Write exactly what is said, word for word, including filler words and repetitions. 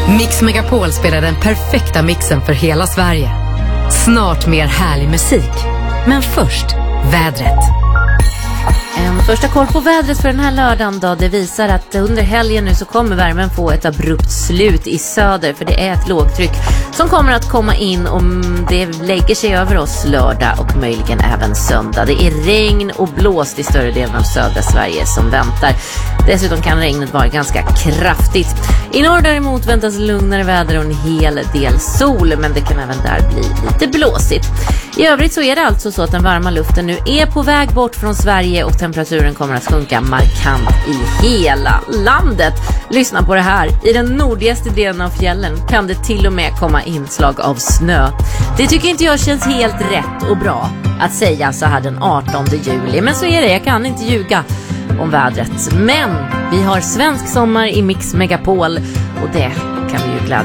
Mix Megapol spelar den perfekta mixen för hela Sverige. Snart mer härlig musik. Men först, vädret. En första koll på vädret för den här lördagen då, det visar att under helgen nu så kommer värmen få ett abrupt slut i söder, för det är ett lågtryck som kommer att komma in om det lägger sig över oss lördag och möjligen även söndag. Det är regn och blåst i större delen av södra Sverige som väntar. Dessutom kan regnet vara ganska kraftigt. I norr däremot väntas lugnare väder och en hel del sol, men det kan även där bli lite blåsigt. I övrigt så är det alltså så att den varma luften nu är på väg bort från Sverige och temperaturen kommer att sjunka markant i hela landet. Lyssna på det här. I den nordligaste delen av fjällen kan det till och med komma inslag av snö. Det tycker inte jag känns helt rätt och bra att säga så här den artonde juli. Men så är det, jag kan inte ljuga om vädret. Men vi har svensk sommar i Mix Megapol och det kan vi ju glädja